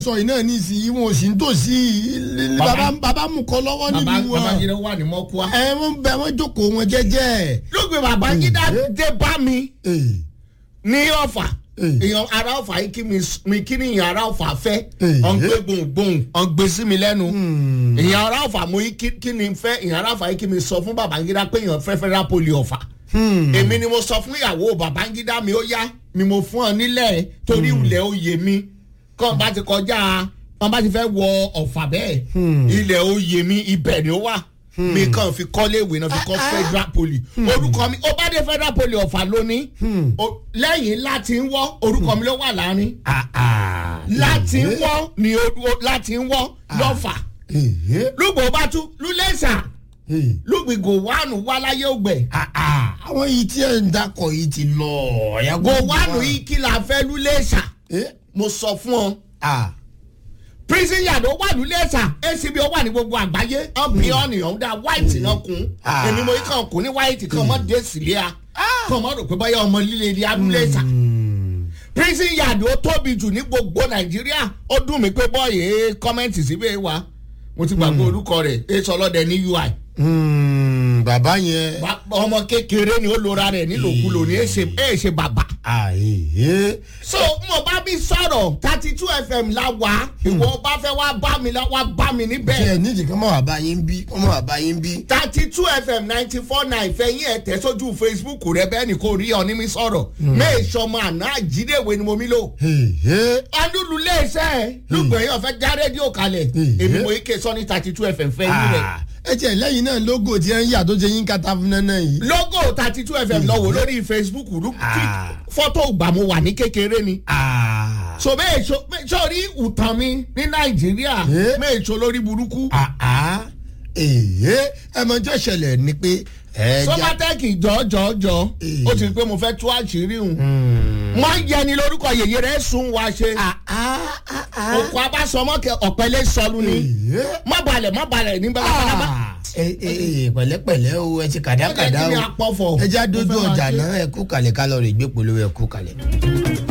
sọ iná ní ìsinyìí wọn ò sì ń tòsí bàbá mú kọ lọ́wọ́ níbi wọn. Babangida wà ní Mọ́kúá. Wọ́n bẹ wọ́n jókòó wọn jẹ́jẹ́. Lóògbé Babangida dé bá mi ní Ọ̀fà. Èèyàn ará Ọ̀fà yìí kí ni èèyàn ará Ọ̀fà fẹ́. Ọ̀n gbé gbohùngbohùn ọ̀n gbé sí mi lẹ́nu. Èèyàn ará Ọ̀fà mo kí ni fẹ́ èèyàn ará Ọ̀fà yìí kí mi sọ fún Babangida pé èèyàn fẹ́ federal poli Ọ̀fà. Èmi ni mo sọ fún ìyàwó Babangida mi ó yá mi mo fún ọ nílẹ̀ torí ilẹ̀ oyè mi kọ́ bá ti kọjá wọ́n bá ti fẹ́ wọ Ọ̀fà bẹ́ẹ̀ ilẹ̀ oyè mi ibẹ̀ ni ó wà mi kàn fi kọ́lé ìwé náà fi kọ́ federal poli orúkọ mi ó bá dé federal poli Ọ̀fà lónìí lẹ́yìn láti ń wọ́ orúkọ mi ló wà láàrin láti ń wọ́ ni láti ń wọ́ lọ́fà lùgbò bá tún lùlẹ́sà lùgbìgò wánu wá láyé ògbẹ. àwọn yìí tí ẹ̀ ń dakọ̀ yìí ti lọ. gòwánu yìí kí la fẹ́ lùlẹ́sà mo sọ fún ọ. prison yard ó wà lùlẹ́sà acb ó wà ní gbogbo àgbáyé ọ̀bí ọ̀nìyàn dá white náà kún èmi mo kàn kún ní white kan mọ́ dé sílẹ̀ kan mọ́ rò pé báyọ̀ ọmọ líle ní lùlẹ́sà. prison yard ó tóbi jù ní gbogbo Nàìjíríà ó dùn mí pé bọ́ọ̀yì kọ́mẹ́ǹtì síbẹ̀ wá mo ti gbàgbé orúkọ rẹ̀ èso ọlọ́dẹ ní UI. Bàbá yẹn. Ọmọ kékeré ni ó lora rẹ̀ nílòkulò ní èsè bàbá. So mo bá mi sọ̀rọ̀ 32 FM la wà ìwọ bá fẹ́ wá bá mi níbẹ̀. ṣe nídìí kí wọ́n wà bá yín bí 32 FM 94.9 fẹ́yìn ẹ̀ tẹ̀ sójú Facebook rẹ bẹ́ẹ̀ ni kò rí ọ ní mi sọ̀rọ̀ mẹ́ẹ̀sọ̀mọ àná àjídéwé ni mo mi lò. ọdún iléeṣẹ́ lùgbẹ̀yìn ọ̀fẹ́ já rédíò kalẹ̀ èmi mo ike sọ ní 32 FM fẹ́yìn rẹ̀. ẹ jẹ́ lẹ́yìn náà logo tí ẹ ń yà tó ṣe yín kata fún náà yìí. logo 32 FM lọ́wọ́ lórí Facebook fọ́tò ìgbà mo wà ní kékeré ni. so sọ́ọ́rí ìtàn mi ní Nàìjíríà méèso lórí burúkú. ẹ mọ tí ó ṣẹlẹ̀ ni pé. Sọ́mátẹ́kì jọ̀ọ́jọ̀ọ́jọ́ ó ti rí pé mo fẹ́ tú àṣírí hùn. wọ́n yẹ ni lórúkọ yèyé rẹ̀ sùn wá ṣe. òkú abásọmọkẹ ọ̀pẹ̀lẹ̀ sọlù ni. má balẹ̀ ní bàbá. pẹ̀lẹ́pẹ̀lẹ́ o ẹ ti kàdákàdá o ẹ já dójú ọjà náà ẹ kú kalẹ̀ kálọ̀rì gbé polówó ẹ kú kalẹ̀.